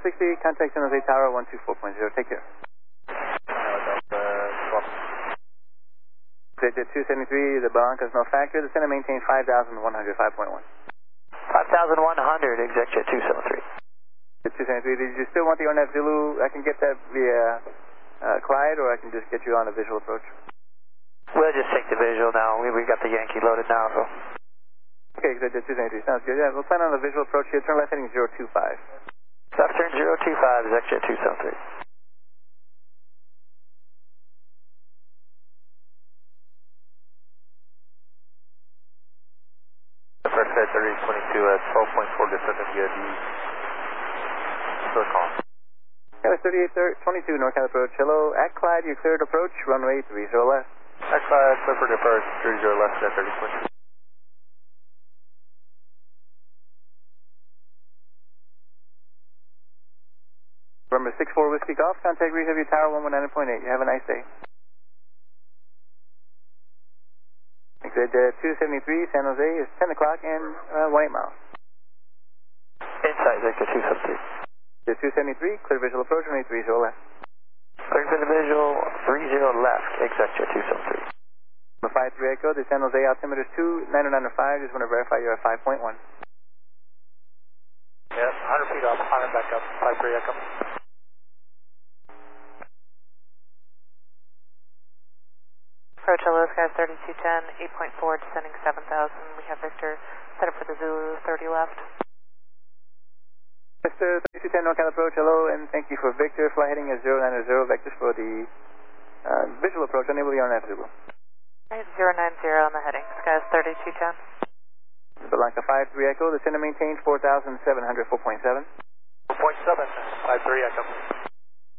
60, contact San Jose Tower 124.0. Take care. Jet 273, the Barranca's no factor. The center maintained 5,100, 5.1. 5,100, exec jet 273. Jet 273, did you still want the RNAV Zulu? I can get that via Clyde, or I can just get you on a visual approach. We'll just take the visual now. We got the Yankee loaded now, so. Okay, Jet 273, sounds good. Yeah, we'll plan on a visual approach here. Turn left heading 025. Left turn 025, exec jet 273. First flight 3022 at 12.4 descending via the Silicon. Yeah, 3822 NorCal approach. Hello, at Clyde, you're cleared approach, runway 30 left. At Clyde, clear for departure, 30 left at 3022. Remember 64 Whiskey Golf, contact Reheavy Tower 119.8. You have a nice day. Exit 273, San Jose is 10 o'clock and 18 miles. Inside, exec jet 273. Jet 273, clear visual approach, runway 30 left. Clear for the visual, 30 left, exec jet 273. Number 53 Echo, the San Jose altimeter is 29905. Just want to verify you're at 5.1. Yes, 100 feet up, 100 back up, 53 Echo. Approach hello, skies 3210, 8.4, descending 7,000. We have Victor set up for the Zulu, 30 left. Mr. 3210 NorCal approach, hello, and thank you for Victor. Fly heading is 090, vectors for the visual approach, enable the RNAV Zulu. Alright, 090 on the heading, skies 3210. Blanca 53 Echo, the center maintained 4,700, 4.7. 4.7, 53 Echo.